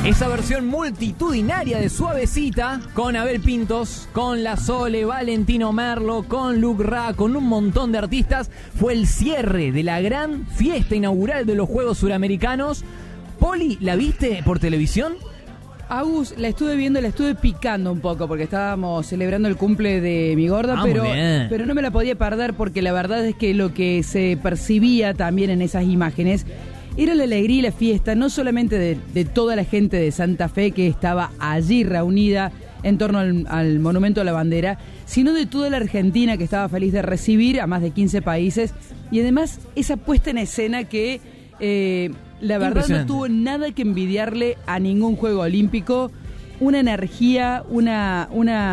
Esa versión multitudinaria de Suavecita, con Abel Pintos, con La Sole, Valentino Merlo, con Luke Ra, con un montón de artistas, fue el cierre de la gran fiesta inaugural de los Juegos Suramericanos. Poli, ¿la viste por televisión? Agus, la estuve viendo, la estuve picando un poco porque estábamos celebrando el cumple de mi gorda, pero no me la podía perder porque la verdad es que lo que se percibía también en esas imágenes era la alegría y la fiesta, no solamente de toda la gente de Santa Fe que estaba allí reunida en torno al Monumento a la Bandera, sino de toda la Argentina que estaba feliz de recibir a más de 15 países. Y además esa puesta en escena que la verdad no tuvo nada que envidiarle a ningún Juego Olímpico. Una energía, una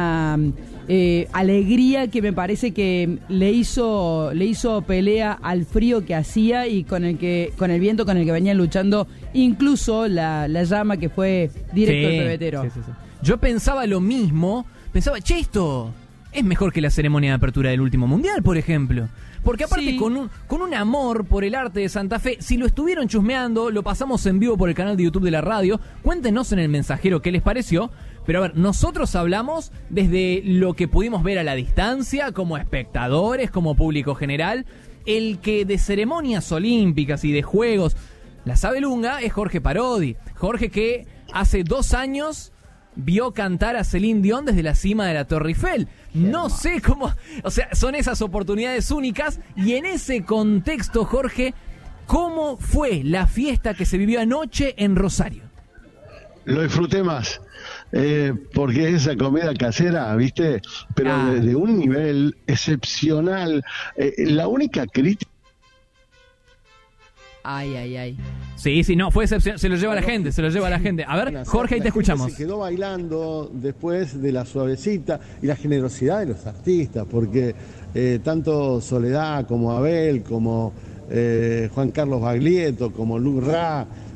alegría que me parece que le hizo pelea al frío que hacía y con el viento con el que venían luchando, incluso la llama que fue directo al pebetero. Sí. Yo pensaba lo mismo, che, esto es mejor que la ceremonia de apertura del último mundial, por ejemplo. Porque aparte con un amor por el arte de Santa Fe, si lo estuvieron chusmeando, lo pasamos en vivo por el canal de YouTube de la radio, cuéntenos en el mensajero qué les pareció. Pero a ver, nosotros hablamos desde lo que pudimos ver a la distancia, como espectadores, como público general. El que de ceremonias olímpicas y de juegos la sabe lunga es Jorge Parodi. Jorge que hace 2 años vio cantar a Celine Dion desde la cima de la Torre Eiffel. No sé cómo, o sea, son esas oportunidades únicas. Y en ese contexto, Jorge, ¿cómo fue la fiesta que se vivió anoche en Rosario? Lo disfruté más. Porque es esa comida casera, ¿viste? Pero de un nivel excepcional. La única crítica... Ay. Sí, no, fue excepcional. Se lo lleva la gente. A ver, Jorge, ahí te escuchamos. Se quedó bailando después de la Suavecita y la generosidad de los artistas, porque tanto Soledad como Abel, como Juan Carlos Baglietto, como Luke Ra,